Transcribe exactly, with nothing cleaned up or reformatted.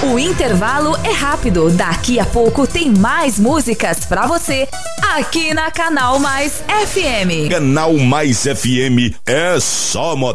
O intervalo é rápido. Daqui a pouco tem mais músicas pra você aqui na Canal Mais F M. Canal Mais F M é só moda.